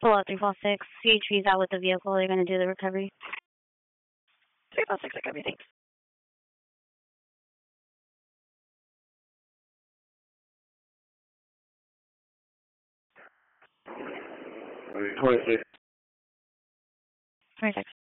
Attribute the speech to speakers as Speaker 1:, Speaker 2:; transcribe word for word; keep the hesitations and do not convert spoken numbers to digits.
Speaker 1: Below three four six. C H P's out with the vehicle. They're going to do the recovery.
Speaker 2: three four six recovery, thanks.
Speaker 3: twenty-six.
Speaker 1: twenty-six.